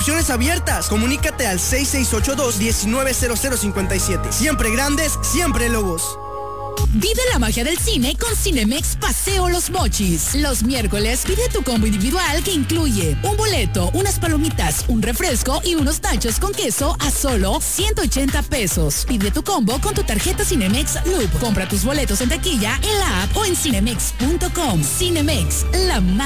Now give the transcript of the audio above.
Inscripciones abiertas. Comunícate al 6682-190057. Siempre grandes, siempre Lobos. Vive la magia del cine con Cinemex Paseo Los Mochis. Los miércoles pide tu combo individual que incluye un boleto, unas palomitas, un refresco y unos nachos con queso a solo 180 pesos. Pide tu combo con tu tarjeta Cinemex Loop. Compra tus boletos en taquilla, en la app o en cinemex.com. Cinemex, la